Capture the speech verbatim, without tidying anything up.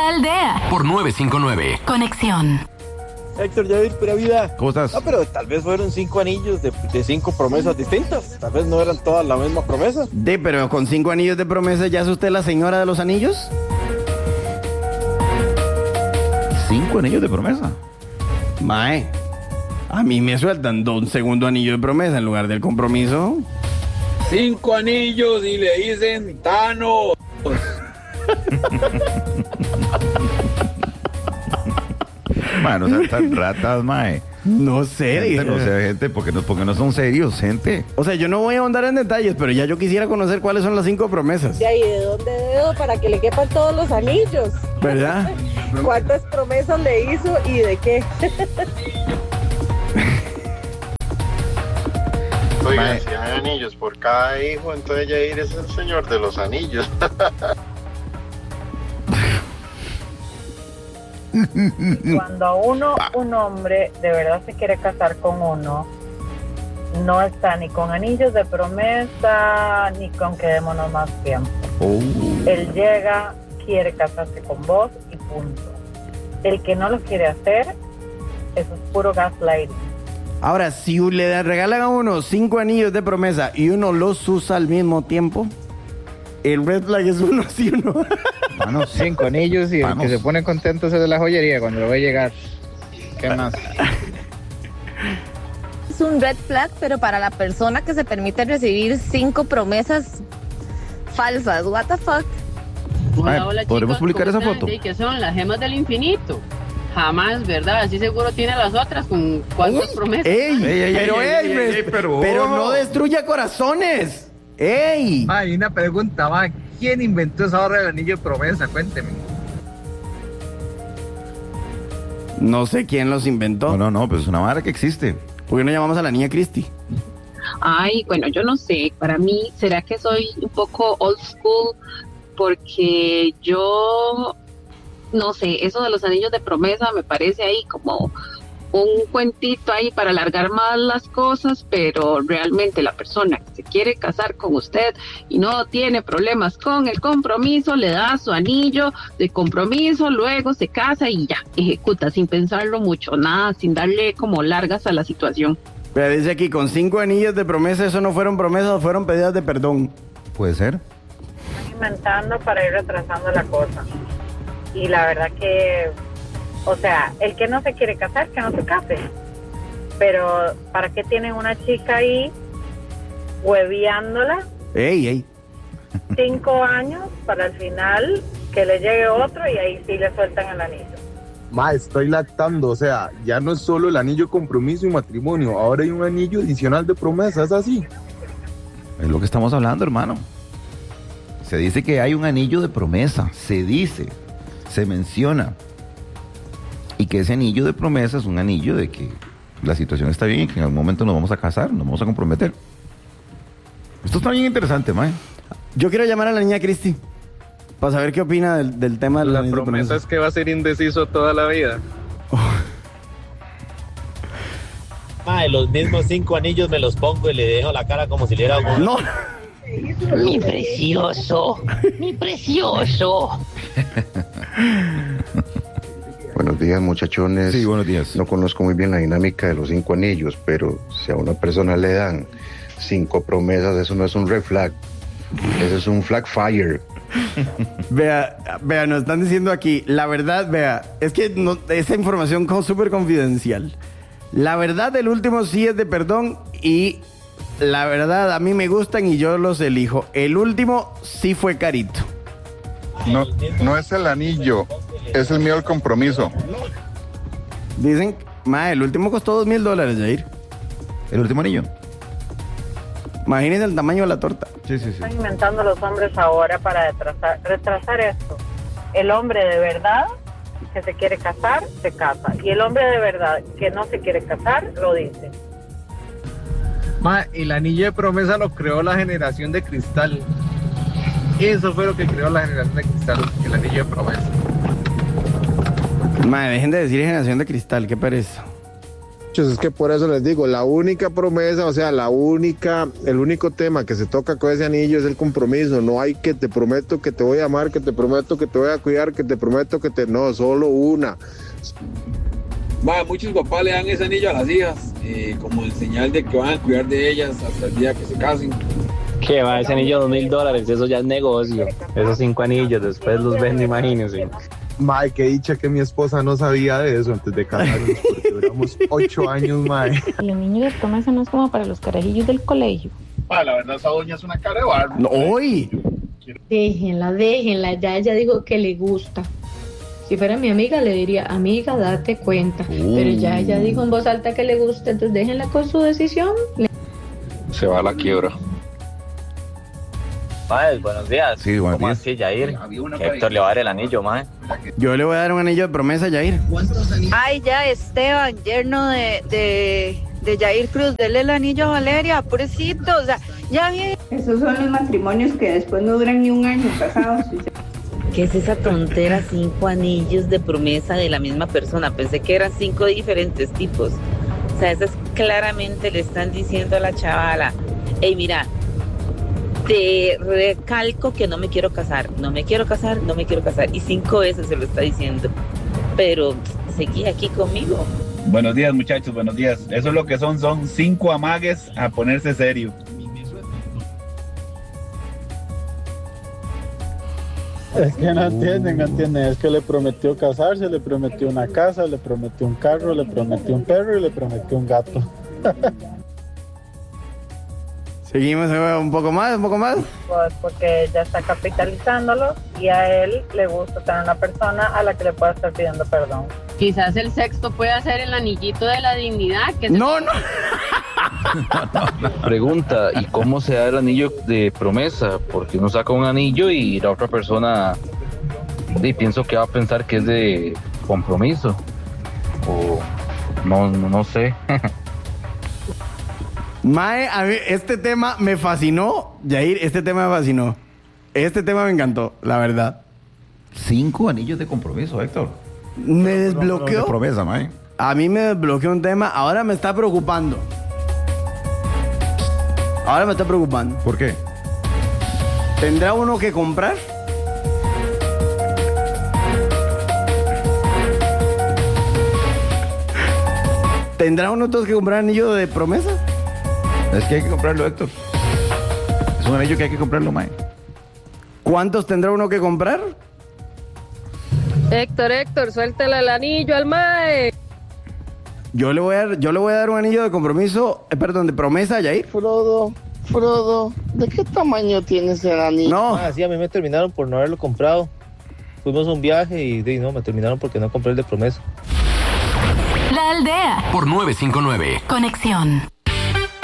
La Aldea. Por nueve cinco nueve. Conexión. Héctor, ya vi pura vida. ¿Cómo estás? No, pero tal vez fueron cinco anillos de, de cinco promesas distintas. Tal vez no eran todas la misma promesa. De, pero con cinco anillos de promesa, ¿ya es usted la señora de los anillos? ¿Cinco anillos de promesa? Mae, a mí me sueltan dos segundo anillo de promesa en lugar del compromiso. Cinco anillos y le dicen Thanos. Mae, no sean tan ratas, mae. No sé, Gente, dije. no sea gente, porque no, porque no son serios, gente. O sea, yo no voy a ahondar en detalles, pero ya yo quisiera conocer cuáles son las cinco promesas. ¿Y ahí de dónde dedo para que le quepan todos los anillos? ¿Verdad? ¿Cuántas promesas le hizo y de qué? Oiga, Mae. si hay anillos por cada hijo, entonces Yair es el señor de los anillos. Cuando uno, un hombre, de verdad se quiere casar con uno, no está ni con anillos de promesa, ni con quedémonos más tiempo. Oh. Él llega, quiere casarse con vos y punto. El que no lo quiere hacer, eso es puro gaslighting. Ahora, si le regalan a uno cinco anillos de promesa y uno los usa al mismo tiempo, el red flag es uno, sí o no. Manos. Cinco anillos y el Vamos. que se pone contento es el de la joyería cuando lo ve llegar. ¿Qué más? Es un red flag, pero para la persona que se permite recibir cinco promesas falsas. What the fuck? Mae, Hola, hola, ¿podremos chicos, publicar ¿cómo esa están? foto? Sí, que son las gemas del infinito. Jamás, ¿verdad? Así seguro tiene las otras con cuántas promesas. ¡Ey! Ey, ey, pero, ey, ey, ey, res- ey, pero- pero no destruya corazones. ¡Ey! Hay una pregunta, ma. ¿Quién inventó esa hora del anillo de promesa? Cuénteme. No sé quién los inventó. No, no, no, pues es una vara que existe. ¿Por qué no llamamos a la niña Christy? Ay, bueno, yo no sé, para mí, ¿será que soy un poco old school? Porque yo, no sé, eso de los anillos de promesa me parece ahí como un cuentito ahí para alargar más las cosas, pero realmente la persona que se quiere casar con usted y no tiene problemas con el compromiso, le da su anillo de compromiso, luego se casa y ya, ejecuta sin pensarlo mucho, nada, sin darle como largas a la situación. Pero dice aquí, con cinco anillos de promesa, eso no fueron promesas, fueron pedidas de perdón. Puede ser. Están inventando para ir retrasando la cosa. Y la verdad que, o sea, el que no se quiere casar, que no se case. Pero, ¿para qué tienen una chica ahí hueviándola ¡Ey, ey! cinco años para al final que le llegue otro y ahí sí le sueltan el anillo? Ma, estoy lactando, o sea, ya no es solo el anillo de compromiso y matrimonio, ahora hay un anillo adicional de promesa, ¿es así? Es lo que estamos hablando, hermano. Se dice que hay un anillo de promesa. Se dice, se menciona. Y que ese anillo de promesa es un anillo de que la situación está bien y que en algún momento nos vamos a casar, nos vamos a comprometer. Esto está bien interesante, mae. Yo quiero llamar a la niña Christy para saber qué opina del, del tema de La anillos de promesa es que va a ser indeciso toda la vida. Mae, los mismos cinco anillos me los pongo y le dejo la cara como si le diera un... ¡No! Mi precioso, mi precioso. Buenos días, muchachones. Sí, buenos días. No conozco muy bien la dinámica de los cinco anillos, pero si a una persona le dan cinco promesas, eso no es un red flag. Eso es un flag fire. Vea, vea, nos están diciendo aquí, la verdad, vea, es que no, esa información es súper confidencial. La verdad, el último sí es de perdón y la verdad, a mí me gustan y yo los elijo. El último sí fue carito. No, no es el anillo, es el miedo al compromiso. Dicen, ma, el último costó dos mil dólares, Jair. ¿El último anillo? Imagínense el tamaño de la torta. Sí, sí, sí. Están inventando los hombres ahora para retrasar, retrasar esto. El hombre de verdad que se quiere casar, se casa. Y el hombre de verdad que no se quiere casar, lo dice. Ma, el anillo de promesa lo creó la generación de cristal. Eso fue lo que creó la generación de cristal, el anillo de promesa. Ma, dejen de decir generación de cristal, qué pereza. Es que por eso les digo, la única promesa, o sea, la única, el único tema que se toca con ese anillo es el compromiso. No hay que te prometo que te voy a amar, que te prometo que te voy a cuidar, que te prometo que te... No, solo una. Ma, muchos papás le dan ese anillo a las hijas, eh, como en señal de que van a cuidar de ellas hasta el día que se casen. Que va, ese anillo dos mil dólares, eso ya es negocio. Esos cinco anillos, después los vende, imagínense. Mae, qué dicha que mi esposa no sabía de eso antes de casarnos, porque duramos ocho años, mae. Los niños de promesa no es como para los carajillos del colegio. Ah, la verdad, esa doña es una cara de barro. No, ¡Uy! Déjenla, déjenla, ya ella dijo que le gusta. Si fuera mi amiga le diría, amiga, date cuenta. Uh. Pero ya ella dijo en voz alta que le gusta, entonces déjenla con su decisión. Se va a la quiebra. Mae, buenos días. Sí, buenos ¿Cómo días. así, Yair? Que Héctor le va a dar el anillo, mae. Yo le voy a dar un anillo de promesa a Yair. Ay, ya, Esteban, yerno de, de, de Yair Cruz, dele el anillo a Valeria, pobrecito, o sea, ya bien. Esos son los matrimonios que después no duran ni un año casados. ¿Qué es esa tontera? Cinco anillos de promesa de la misma persona. Pensé que eran cinco diferentes tipos. O sea, esas claramente le están diciendo a la chavala, hey, mira, te recalco que no me quiero casar, no me quiero casar, no me quiero casar. Y cinco veces se lo está diciendo. Pero seguí aquí conmigo. Buenos días, muchachos, buenos días. Eso es lo que son, son cinco amagues a ponerse serio. Es que no entienden, no entienden. Es que le prometió casarse, le prometió una casa, le prometió un carro, le prometió un perro y le prometió un gato. Seguimos un poco más, un poco más. Pues porque ella está capitalizándolo y a él le gusta tener una persona a la que le pueda estar pidiendo perdón. Quizás el sexto pueda ser el anillito de la dignidad. Que no, se... no. Pregunta, ¿y cómo se da el anillo de promesa? Porque uno saca un anillo y la otra persona, y pienso que va a pensar que es de compromiso. O no, no sé. Mae, a mí este tema me fascinó, Yair, este tema me fascinó. Este tema me encantó, la verdad. Cinco anillos de compromiso, Héctor. Me desbloqueó. No, no, de promesa, mae. A mí me desbloqueó un tema, ahora me está preocupando. Ahora me está preocupando. ¿Por qué? ¿Tendrá uno que comprar? ¿Tendrá uno todos que comprar anillo de promesa? Es que hay que comprarlo, Héctor. Es un anillo que hay que comprarlo, mae. ¿Cuántos tendrá uno que comprar? Héctor, Héctor, suéltale el anillo al mae. Yo le voy a dar, yo le voy a dar un anillo de compromiso, eh, perdón, de promesa a Yair. Frodo, Frodo, ¿de qué tamaño tienes el anillo? No. Ah, sí, a mí me terminaron por no haberlo comprado. Fuimos a un viaje y, y no, me terminaron porque no compré el de promesa. La Aldea. Por nueve cinco nueve. Conexión.